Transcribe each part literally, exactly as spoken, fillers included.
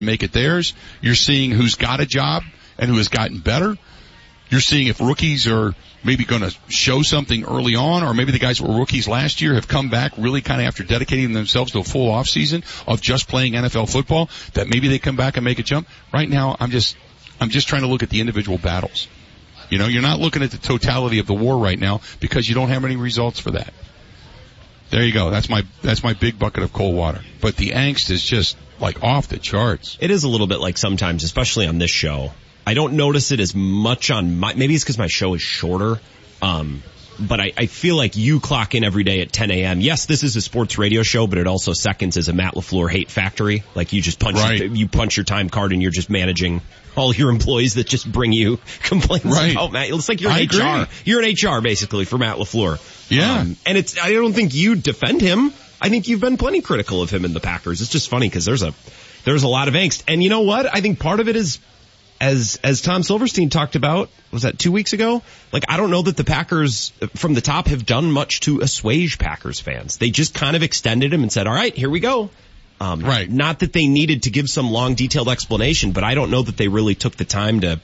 make it theirs. You're seeing who's got a job and who has gotten better. You're seeing if rookies are maybe going to show something early on, or maybe the guys who were rookies last year have come back really kind of after dedicating themselves to a full off season of just playing N F L football, that maybe they come back and make a jump. Right now, I'm just, I'm just trying to look at the individual battles. You know, you're not looking at the totality of the war right now because you don't have any results for that. There you go. That's my, that's my big bucket of cold water. But the angst is just like off the charts. It is a little bit like sometimes, especially on this show, I don't notice it as much on my, maybe it's because my show is shorter. Um, but I, I feel like you clock in every day at ten a.m. Yes, this is a sports radio show, but it also seconds as a Matt LaFleur hate factory. Like you just punch, right. your, you punch your time card and you're just managing all your employees that just bring you complaints right. about Matt. It's like you're an I H R. agree. You're an H R basically for Matt LaFleur. Yeah. Um, and it's, I don't think you defend him. I think you've been plenty critical of him in the Packers. It's just funny because there's a, there's a lot of angst. And you know what? I think part of it is, As, as Tom Silverstein talked about, was that two weeks ago? Like, I don't know that the Packers from the top have done much to assuage Packers fans. They just kind of extended him and said, all right, here we go. Um, right. Not that they needed to give some long detailed explanation, but I don't know that they really took the time to,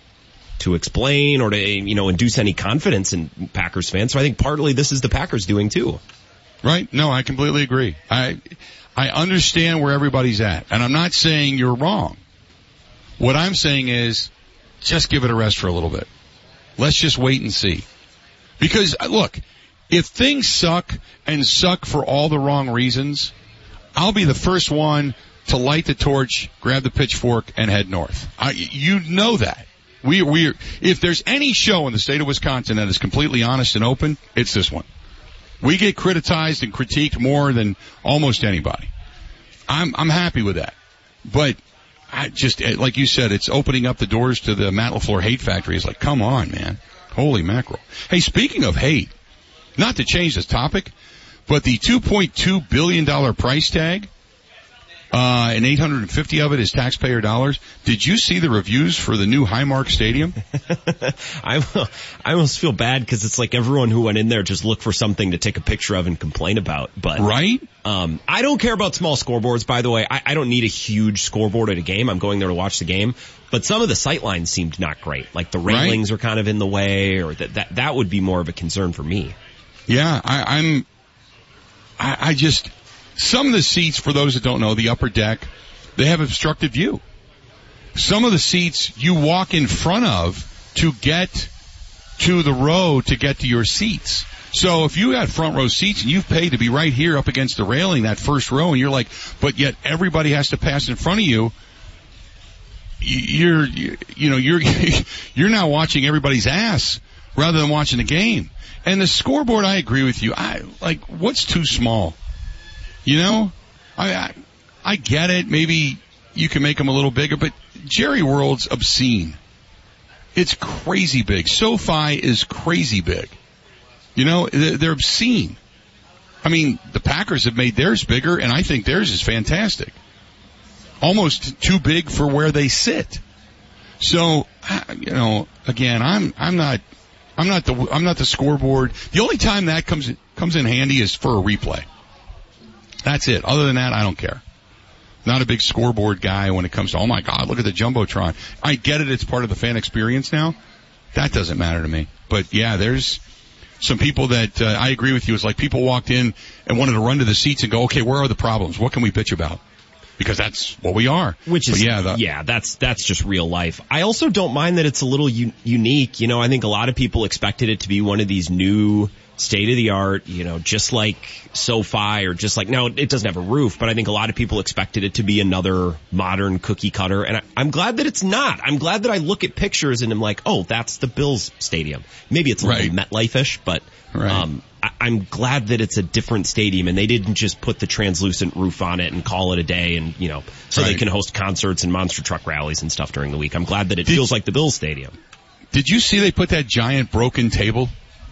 to explain or to, you know, induce any confidence in Packers fans. So I think partly this is the Packers doing too. Right. No, I completely agree. I, I understand where everybody's at, and I'm not saying you're wrong. What I'm saying is, just give it a rest for a little bit. Let's just wait and see. Because, look, if things suck and suck for all the wrong reasons, I'll be the first one to light the torch, grab the pitchfork, and head north. I, you know that. We, we, if there's any show in the state of Wisconsin that is completely honest and open, it's this one. We get criticized and critiqued more than almost anybody. I'm, I'm happy with that. But, I just, like you said, it's opening up the doors to the Matt LaFleur hate factory. It's like, come on, man. Holy mackerel. Hey, speaking of hate, not to change this topic, but the two point two billion dollars price tag, uh, and eight hundred fifty of it is taxpayer dollars. Did you see the reviews for the new Highmark Stadium? I, I almost feel bad because it's like everyone who went in there just looked for something to take a picture of and complain about. But right? Um, I don't care about small scoreboards, by the way. I, I don't need a huge scoreboard at a game. I'm going there to watch the game. But some of the sight lines seemed not great. Like the railings right. are kind of in the way, or that, that, that would be more of a concern for me. Yeah, I, I'm, I, I just, some of the seats, for those that don't know, the upper deck, they have obstructed view. Some of the seats you walk in front of to get to the row to get to your seats. So if you got front row seats and you've paid to be right here up against the railing, that first row, and you're like, but yet everybody has to pass in front of you, you're, you know, you're, you're now watching everybody's ass rather than watching the game. And the scoreboard, I agree with you. I, like, what's too small? You know? I, I, I get it. Maybe you can make them a little bigger, but Jerry World's obscene. It's crazy big. SoFi is crazy big. You know, they're obscene. I mean, the Packers have made theirs bigger, and I think theirs is fantastic. Almost too big for where they sit. So, you know, again, I'm, I'm not, I'm not the, I'm not the scoreboard. The only time that comes, comes in handy is for a replay. That's it. Other than that, I don't care. Not a big scoreboard guy when it comes to, oh my God, look at the Jumbotron. I get it. It's part of the fan experience now. That doesn't matter to me. But yeah, there's some people that, uh, I agree with you. It's like people walked in and wanted to run to the seats and go, okay, where are the problems? What can we bitch about? Because that's what we are. Which is, but yeah, the, yeah, that's, that's just real life. I also don't mind that it's a little u- unique. You know, I think a lot of people expected it to be one of these new state of the art, you know, just like SoFi or just like, now it doesn't have a roof, but I think a lot of people expected it to be another modern cookie cutter. And I, I'm glad that it's not. I'm glad that I look at pictures and I'm like, oh, that's the Bills stadium. Maybe it's a right. little MetLife-ish, but, right. um, I, I'm glad that it's a different stadium and they didn't just put the translucent roof on it and call it a day and, you know, so right. they can host concerts and monster truck rallies and stuff during the week. I'm glad that it did, feels like the Bills stadium. Did you see they put that giant broken table?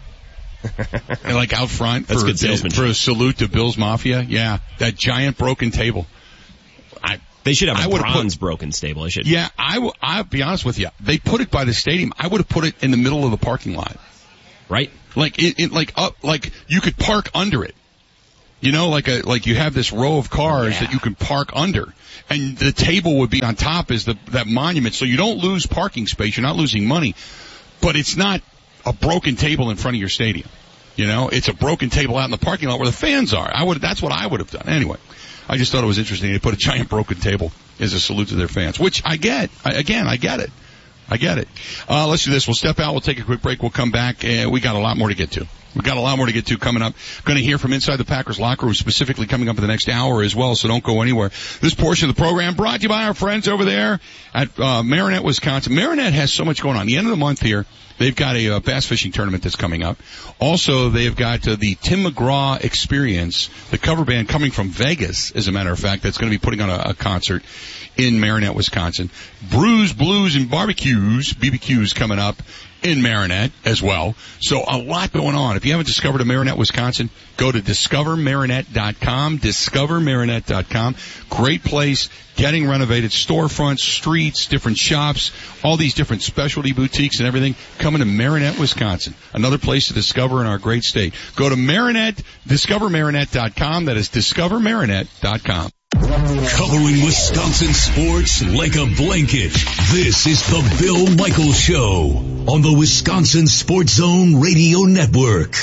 And like out front That's for, good salesmanship. For a salute to Bills Mafia. Yeah, that giant broken table. I They should have a I bronze put, broken stable. They should. Yeah, I will, I'll be honest with you. They put it by the stadium. I would have put it in the middle of the parking lot. Right. Like it, it like up, like you could park under it. You know, like a like you have this row of cars yeah. that you can park under, and the table would be on top as the that monument, so you don't lose parking space. You're not losing money, but it's not a broken table in front of your stadium. You know, it's a broken table out in the parking lot where the fans are. I would that's what I would have done anyway. I just thought it was interesting. They put a giant broken table as a salute to their fans, which I get. I, again, I get it. I get it. Uh, let's do this. We'll step out. We'll take a quick break. We'll come back. And we got a lot more to get to. We've got a lot more to get to coming up. Going to hear from inside the Packers locker room, specifically coming up in the next hour as well, so don't go anywhere. This portion of the program brought to you by our friends over there at uh, Marinette, Wisconsin. Marinette has so much going on. The end of the month here, they've got a uh, bass fishing tournament that's coming up. Also, they've got uh, the Tim McGraw Experience, the cover band coming from Vegas, as a matter of fact, that's going to be putting on a, a concert in Marinette, Wisconsin. Brews, Blues, and Barbecues, B B Qs coming up in Marinette as well. So a lot going on. If you haven't discovered a Marinette, Wisconsin, go to discover marinette dot com, discover marinette dot com. Great place, getting renovated, storefronts, streets, different shops, all these different specialty boutiques and everything coming to Marinette, Wisconsin. Another place to discover in our great state. Go to Marinette, discover marinette dot com. That is discover marinette dot com. Covering Wisconsin sports like a blanket. This is the Bill Michaels Show on the Wisconsin Sports Zone Radio Network.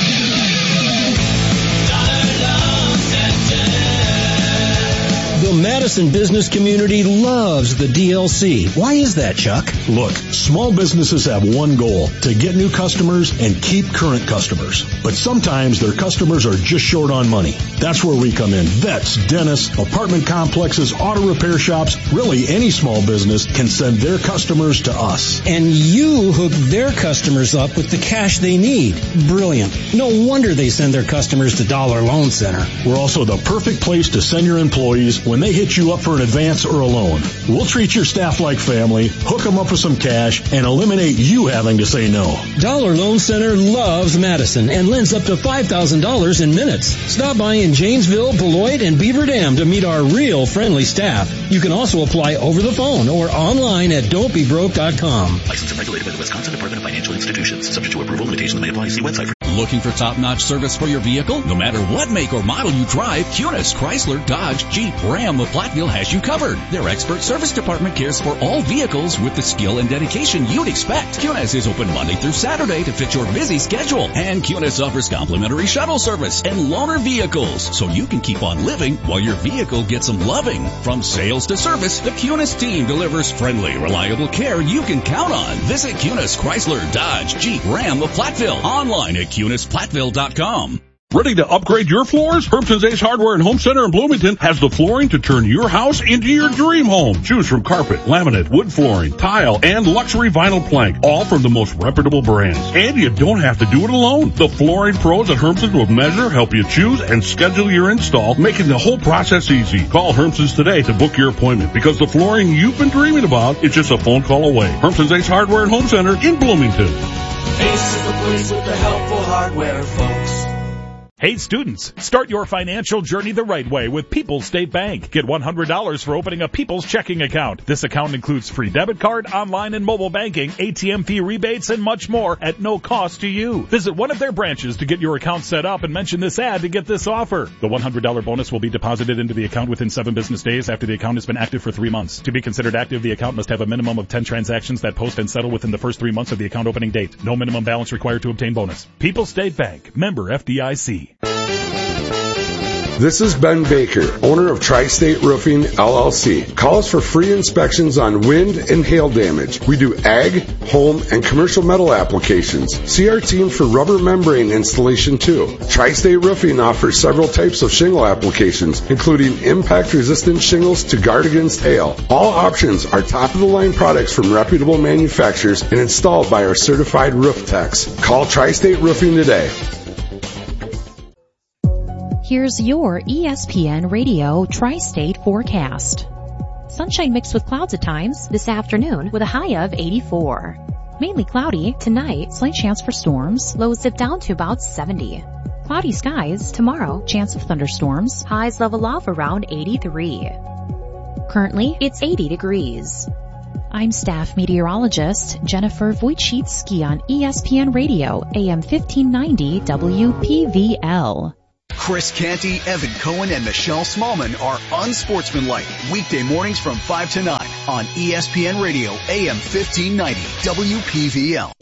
The Madison business community loves the D L C. Why is that, Chuck? Look, small businesses have one goal, to get new customers and keep current customers. But sometimes their customers are just short on money. That's where we come in. Vets, dentists, apartment complexes, auto repair shops, really any small business can send their customers to us. And you hook their customers up with the cash they need. Brilliant. No wonder they send their customers to Dollar Loan Center. We're also the perfect place to send your employees when they hit you up for an advance or a loan. We'll treat your staff like family, hook them up with some cash, and eliminate you having to say no. Dollar Loan Center loves Madison and lends up to five thousand dollars in minutes. Stop by in Janesville, Beloit, and Beaver Dam to meet our real friendly staff. You can also apply over the phone or online at don't be broke dot com. Licensed and regulated by the Wisconsin Department of Financial Institutions. Subject to approval, limitations may apply. See website for... Looking for top-notch service for your vehicle? No matter what make or model you drive, Cunis, Chrysler, Dodge, Jeep, Ram, of Platteville has you covered. Their expert service department cares for all vehicles with the skill and dedication you'd expect. Cunis is open Monday through Saturday to fit your busy schedule. And Cunis offers complimentary shuttle service and loaner vehicles, so you can keep on living while your vehicle gets some loving. From sales to service, the Cunis team delivers friendly, reliable care you can count on. Visit Cunis, Chrysler, Dodge, Jeep, Ram of Platteville. Online at cunis plattville dot com. Ready to upgrade your floors? Hermson's Ace Hardware and Home Center in Bloomington has the flooring to turn your house into your dream home. Choose from carpet, laminate, wood flooring, tile, and luxury vinyl plank, all from the most reputable brands. And you don't have to do it alone. The flooring pros at Hermson's will measure, help you choose, and schedule your install, making the whole process easy. Call Hermson's today to book your appointment, because the flooring you've been dreaming about is just a phone call away. Hermson's Ace Hardware and Home Center in Bloomington. Ace is the place with the helpful hardware, folks. Hey students, start your financial journey the right way with People's State Bank. Get one hundred dollars for opening a People's checking account. This account includes free debit card, online and mobile banking, A T M fee rebates, and much more at no cost to you. Visit one of their branches to get your account set up and mention this ad to get this offer. The one hundred dollars bonus will be deposited into the account within seven business days after the account has been active for three months. To be considered active, the account must have a minimum of ten transactions that post and settle within the first three months of the account opening date. No minimum balance required to obtain bonus. People's State Bank, member F D I C. This is Ben Baker, owner of Tri-State Roofing, L L C. Call us for free inspections on wind and hail damage. We do ag, home, and commercial metal applications. See our team for rubber membrane installation too. Tri-State Roofing offers several types of shingle applications, including impact-resistant shingles to guard against hail. All options are top-of-the-line products from reputable manufacturers and installed by our certified roof techs. Call Tri-State Roofing today. Here's your E S P N Radio Tri-State forecast. Sunshine mixed with clouds at times this afternoon with a high of eighty-four. Mainly cloudy tonight, slight chance for storms, lows dip down to about seventy. Cloudy skies tomorrow, chance of thunderstorms, highs level off around eighty-three. Currently, it's eighty degrees. I'm staff meteorologist Jennifer Wojcicki on E S P N Radio, A M fifteen ninety W P V L. Chris Canty, Evan Cohen, and Michelle Smallman are Unsportsmanlike. Weekday mornings from five to nine on E S P N Radio, A M fifteen ninety, W P V L.